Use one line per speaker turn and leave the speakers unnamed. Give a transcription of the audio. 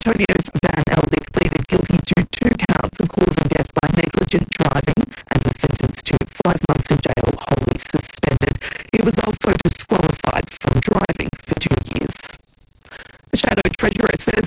Antonio's Van Eldick pleaded guilty to 2 counts of causing death by negligent driving and was sentenced to 5 months in jail, wholly suspended. He was also disqualified from driving for 2 years. The Shadow Treasurer says